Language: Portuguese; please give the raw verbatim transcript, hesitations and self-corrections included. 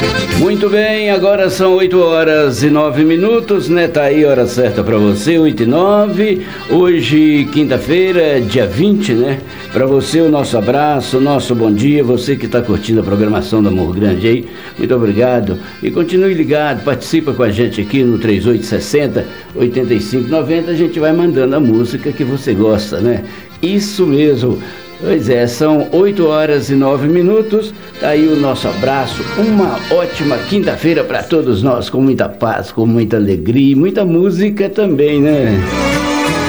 Muito bem, agora são oito horas e nove minutos, né? Tá aí a hora certa para você, oito e nove. Hoje, quinta-feira, dia vinte, né? Para você, o nosso abraço, o nosso bom dia. Você que está curtindo a programação da Morro Grande aí, muito obrigado. E continue ligado, participa com a gente aqui no três oito seis zero, oito cinco nove zero. A gente vai mandando a música que você gosta, né? Isso mesmo. Pois é, são oito horas e nove minutos, tá aí o nosso abraço, uma ótima quinta-feira para todos nós, com muita paz, com muita alegria e muita música também, né?